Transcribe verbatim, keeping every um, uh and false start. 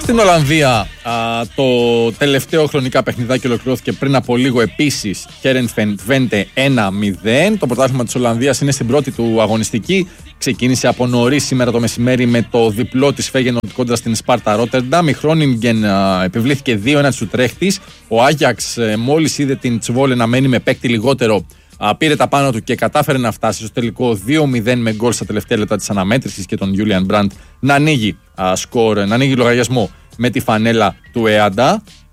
Στην Ολλανδία α, το τελευταίο χρονικά παιχνιδάκι ολοκληρώθηκε πριν από λίγο επίσης. Χέρενφεν Twente ένα μηδέν. Το πρωτάθλημα της Ολλανδίας είναι στην πρώτη του αγωνιστική. Ξεκίνησε από νωρίς σήμερα το μεσημέρι με το διπλό της Φέγενορντ κόντρα στην Σπάρτα Ρότερνταμ. Η Χρόνιγκεν επιβλήθηκε δύο ένα της Ουτρέχτης. Ο Άγιαξ μόλις είδε την Τσβόλε να μένει με παίκτη λιγότερο, α, πήρε τα πάνω του και κατάφερε να φτάσει στο τελικό δύο μηδέν με γκολ στα τελευταία λεπτά της αναμέτρησης και τον Γιούλιαν Μπραντ να ανοίγει α, σκορ, να ανοίγει λογαριασμό με τη φανέλα του Εάντα.